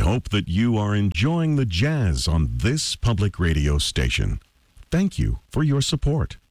hope that you are enjoying the jazz on this public radio station. Thank you for your support.